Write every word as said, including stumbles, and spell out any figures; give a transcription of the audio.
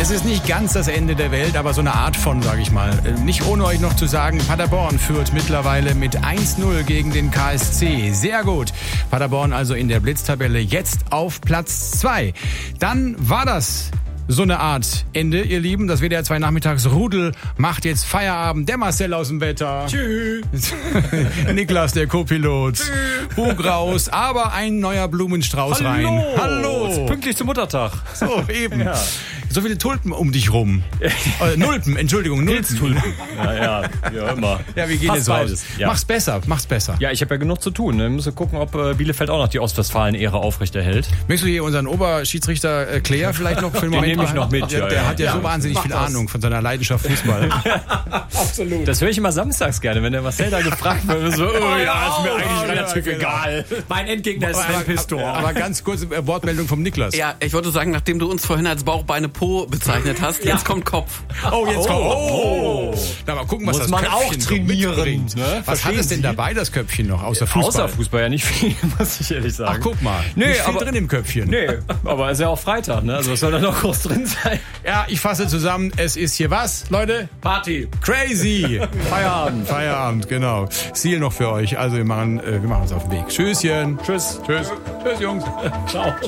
Es ist nicht ganz das Ende der Welt, aber so eine Art von, sage ich mal. Nicht ohne euch noch zu sagen, Paderborn führt mittlerweile mit eins null gegen den K S C. Sehr gut. Paderborn also in der Blitztabelle jetzt auf Platz zwei. Dann war das so eine Art Ende, ihr Lieben. Das W D R zwei Nachmittagsrudel macht jetzt Feierabend. Der Marcel aus dem Wetter. Tschüss. Niklas, der Co-Pilot. Bug raus, aber ein neuer Blumenstrauß Hallo. rein. Hallo. Pünktlich zum Muttertag. So, eben. Ja. So viele Tulpen um dich rum. äh, Nulpen, Entschuldigung, Nulpen. Ja, ja, ja, immer. Ja, wir gehen Fast jetzt raus. beides. Ja. Mach's besser, mach's besser. Ja, ich habe ja genug zu tun. Wir müssen gucken, ob äh, Bielefeld auch noch die Ostwestfalen-Ehre aufrechterhält. Möchtest du hier unseren Oberschiedsrichter äh, Claire vielleicht noch für einen Den Moment nehme ich noch mit, Der, ja, der ja. hat ja, Ja, so wahnsinnig viel das. Ahnung von seiner Leidenschaft Fußball. Absolut. Das höre ich immer samstags gerne, wenn der Marcel da gefragt wird. So, oh, ja, ist mir oh, eigentlich ja, relativ ja, genau. egal. Mein Endgegner ist Sven Pistor. Aber ganz kurze äh, Wortmeldung vom Niklas. Ja, ich wollte sagen, nachdem du uns vorhin als Bauchbeine Po bezeichnet hast, jetzt kommt Kopf. Oh, jetzt kommt. Oh. Oh. Na, mal gucken, was Muss das man Köpfchen auch so trainieren, mitbringt. ne? Was hat Verstehen es denn Sie? dabei, das Köpfchen noch, außer Fußball? Außer Fußball ja nicht viel, muss ich ehrlich sagen. Ach, guck mal. Nee, nicht viel aber- drin im Köpfchen. Nee, aber ist ja auch Freitag, ne? Also was soll da noch groß drin sein? Ja, ich fasse zusammen. Es ist hier was, Leute? Party. Crazy. Feierabend. Feierabend, genau. Ziel noch für euch. Also wir machen, äh, wir machen uns auf den Weg. Tschüsschen. Tschüss. Tschüss. Tschüss, Jungs. Ciao.